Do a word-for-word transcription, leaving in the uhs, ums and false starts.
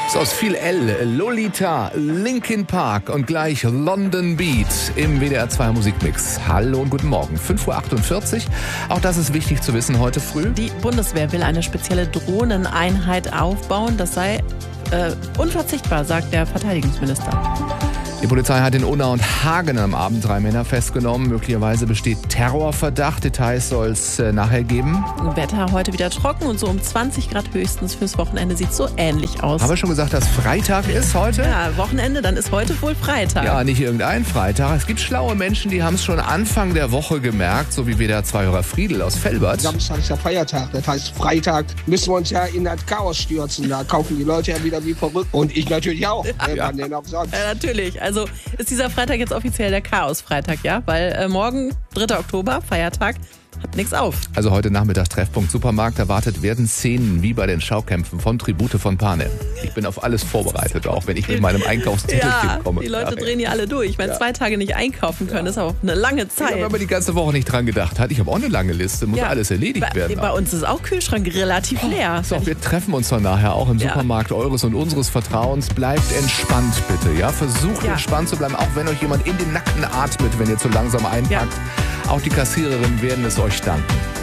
So aus viel L, Lolita, Linkin Park und gleich London Beat im W D R zwei Musikmix. Hallo und guten Morgen, fünf Uhr achtundvierzig. Auch das ist wichtig zu wissen heute früh. Die Bundeswehr will eine spezielle Drohneneinheit aufbauen. Das sei äh, unverzichtbar, sagt der Verteidigungsminister. Die Polizei hat in Unna und Hagen am Abend drei Männer festgenommen. Möglicherweise besteht Terrorverdacht. Details soll es äh, nachher geben. Wetter heute wieder trocken und so um zwanzig Grad höchstens fürs Wochenende. Sieht so ähnlich aus. Haben wir schon gesagt, dass Freitag ist heute? Ja, Wochenende, dann ist heute wohl Freitag. Ja, nicht irgendein Freitag. Es gibt schlaue Menschen, die haben es schon Anfang der Woche gemerkt, so wie W D R zwei-Hörer Friedel aus Felbert. Samstag ist ja Feiertag, das heißt Freitag müssen wir uns ja in das Chaos stürzen. Da kaufen die Leute ja wieder wie verrückt. Und ich natürlich auch, wenn Ja. man den auch sagt. Ja, natürlich. Also ist dieser Freitag jetzt offiziell der Chaos-Freitag, ja? Weil äh, morgen, dritter Oktober, Feiertag, hat nichts auf. Also heute Nachmittag Treffpunkt Supermarkt. Erwartet werden Szenen wie bei den Schaukämpfen von Tribute von Panem. Ich bin auf alles vorbereitet, auch wenn ich mit meinem Einkaufstitel Ja, komme. die Leute Ja, drehen hier alle durch. Ich meine, Ja. zwei Tage nicht einkaufen können, ist auch eine lange Zeit. Ja, wenn man die ganze Woche nicht dran gedacht hat. Ich habe auch eine lange Liste, muss Ja. alles erledigt bei, werden. bei uns ist auch Kühlschrank relativ leer. So, wir treffen uns dann nachher auch im Ja. Supermarkt eures und unseres Vertrauens. Bleibt entspannt bitte, ja? Versucht Ja. entspannt zu bleiben, auch wenn euch jemand in den Nacken atmet, wenn ihr zu langsam einpackt. Auch die Kassiererinnen werden es euch danken.